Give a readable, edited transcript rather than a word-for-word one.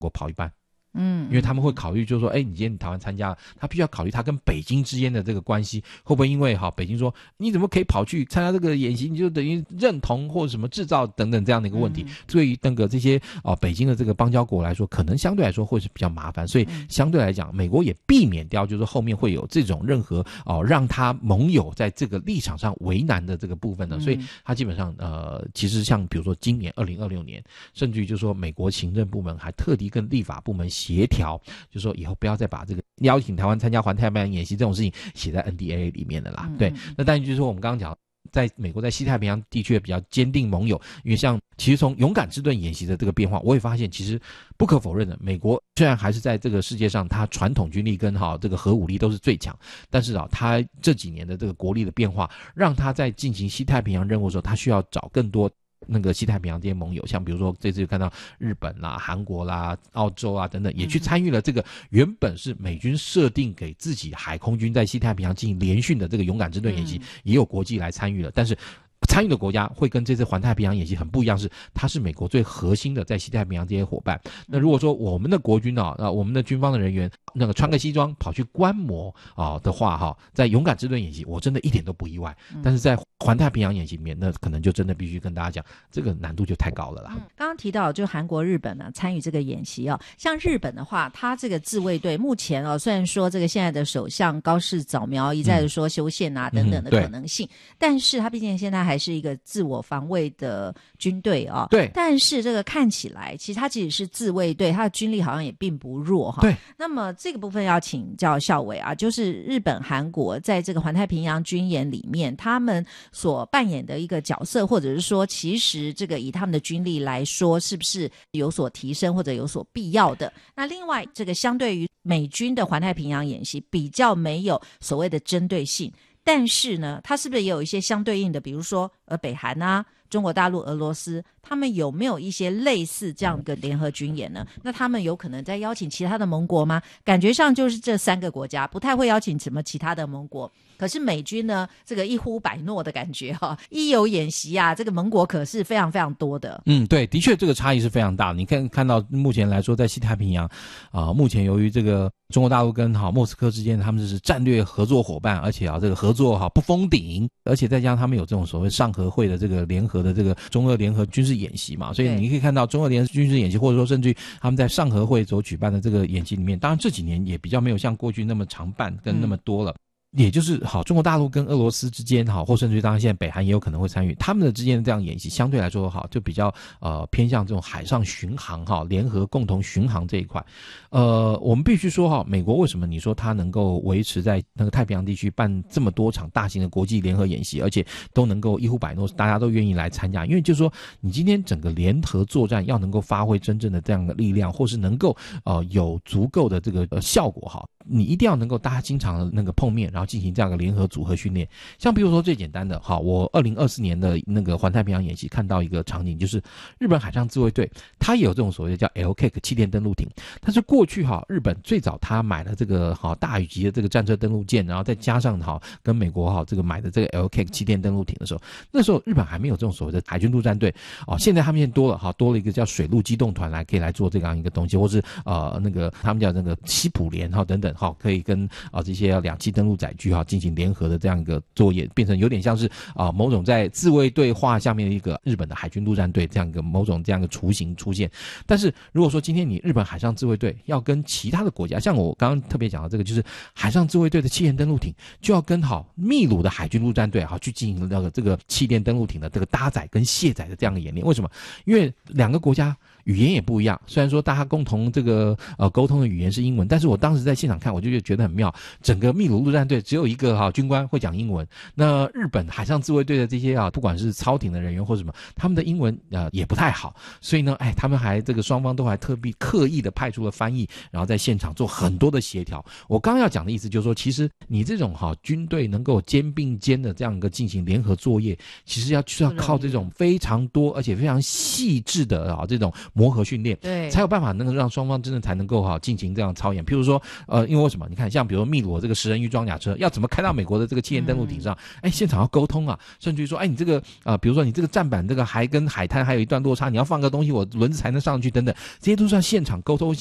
国跑一半。因为他们会考虑就是说你今天台湾参加了，他必须要考虑他跟北京之间的这个关系会不会因为北京说你怎么可以跑去参加这个演习，你就等于认同或者什么制造等等这样的一个问题，对于那个这些北京的这个邦交国来说，可能相对来说会是比较麻烦，所以相对来讲美国也避免掉就是后面会有这种任何让他盟友在这个立场上为难的这个部分呢，所以他基本上其实像比如说今年2026年，甚至于就是说美国行政部门还特地跟立法部门协调，就说以后不要再把这个邀请台湾参加环太平洋演习这种事情写在 NDAA 里面的啦。对，那当然就是说我们刚刚讲在美国在西太平洋地区比较坚定盟友，因为像其实从勇敢之盾演习的这个变化，我也发现其实不可否认的，美国虽然还是在这个世界上它传统军力跟这个核武力都是最强，但是它这几年的这个国力的变化，让它在进行西太平洋任务的时候，它需要找更多那个西太平洋这些盟友，像比如说这次就看到日本啦、韩国啦、澳洲啊等等，也去参与了这个原本是美军设定给自己海空军在西太平洋进行联训的这个勇敢之盾演习，也有国际来参与了，但是参与的国家会跟这次环太平洋演习很不一样，是它是美国最核心的在西太平洋这些伙伴。那如果说我们的国军我们的军方的人员那个穿个西装跑去观摩的话在勇敢之盾演习我真的一点都不意外，但是在环太平洋演习里面，那可能就真的必须跟大家讲，这个难度就太高了啦。 刚刚提到就韩国、日本参与这个演习像日本的话，它这个自卫队目前虽然说这个现在的首相高市早苗一再的说修宪等等的可能性，但是它毕竟现在还是一个自我防卫的军队对。 但是这个看起来，其实它即使是自卫队，它的军力好像也并不弱对。 那么这个部分要请教校委就是日本、韩国在这个环太平洋军演里面，他们所扮演的一个角色，或者是说其实这个以他们的军力来说是不是有所提升或者有所必要的。那另外这个相对于美军的环太平洋演习比较没有所谓的针对性，但是呢它是不是也有一些相对应的，比如说北韩中国大陆、俄罗斯，他们有没有一些类似这样的联合军演呢？那他们有可能在邀请其他的盟国吗？感觉上就是这3个国家不太会邀请什么其他的盟国，可是美军呢这个一呼百诺的感觉一有演习这个盟国可是非常非常多的。 对，的确这个差异是非常大的。你看到目前来说在西太平洋目前由于这个中国大陆跟莫斯科之间他们是战略合作伙伴，而且这个合作不封顶，而且再加上他们有这种所谓上合会的这个联合的这个中俄联合军事演习嘛，所以你可以看到中俄联合军事演习，或者说甚至于他们在上合会所举办的这个演习里面，当然这几年也比较没有像过去那么常办跟那么多了。也就是中国大陆跟俄罗斯之间或甚至于当然现在北韩也有可能会参与，他们的之间的这样演习相对来说就比较偏向这种海上巡航联合共同巡航这一块。我们必须说美国为什么你说它能够维持在那个太平洋地区办这么多场大型的国际联合演习，而且都能够一呼百诺，大家都愿意来参加，因为就是说你今天整个联合作战要能够发挥真正的这样的力量，或是能够有足够的这个效果你一定要能够大家经常那个碰面，然后进行这样的联合组合训练。像比如说最简单的我2024年的那个环太平洋演习看到一个场景，就是日本海上自卫队它也有这种所谓的叫 LCAC 气垫登陆艇，但是过去日本最早它买了这个大宇级的这个战车登陆舰，然后再加上跟美国这个买的这个 LCAC 气垫登陆艇的时候，那时候日本还没有这种所谓的海军陆战队现在他们现在多了一个叫水陆机动团可以来做这样一个东西，或是那个他们叫那个西普联等等可以跟这些两栖登陆载具进行联合的这样一个作业，变成有点像是某种在自卫队化下面的一个日本的海军陆战队这样一个某种这样一个雏形出现。但是如果说今天你日本海上自卫队要跟其他的国家，像我刚刚特别讲的这个，就是海上自卫队的气垫登陆艇就要跟秘鲁的海军陆战队去进行那个这个气垫登陆艇的这个搭载跟卸载的这样的演练。为什么？因为两个国家语言也不一样，虽然说大家共同这个沟通的语言是英文，但是我当时在现场看我就觉得很妙，整个秘鲁陆战队只有一个军官会讲英文，那日本海上自卫队的这些不管是操艇的人员或什么，他们的英文也不太好，所以呢他们还这个双方都还特别刻意的派出了翻译，然后在现场做很多的协调。我刚刚要讲的意思就是说，其实你这种军队能够肩并肩的这样一个进行联合作业，其实要靠这种非常多而且非常细致的这种磨合训练， 对， 才有办法能够让双方真的才能够进行这样操演。譬如说因为为什么？你看像比如秘鲁这个食人鱼装甲车要怎么开到美国的这个气焰登陆艇上，现场要沟通啊，甚至于说你这个比如说你这个站板这个还跟海滩还有一段落差，你要放个东西我轮子才能上去等等，这些都是要现场沟通